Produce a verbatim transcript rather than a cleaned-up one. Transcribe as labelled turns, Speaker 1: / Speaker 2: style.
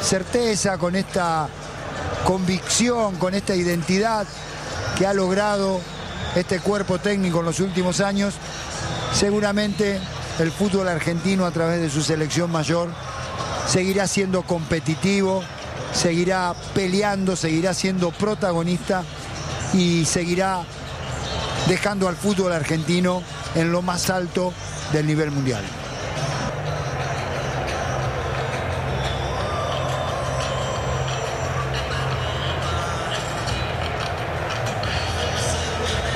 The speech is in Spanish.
Speaker 1: certeza, con esta convicción, con esta identidad que ha logrado este cuerpo técnico en los últimos años, seguramente el fútbol argentino a través de su selección mayor seguirá siendo competitivo, seguirá peleando, seguirá siendo protagonista y seguirá dejando al fútbol argentino en lo más alto del nivel mundial.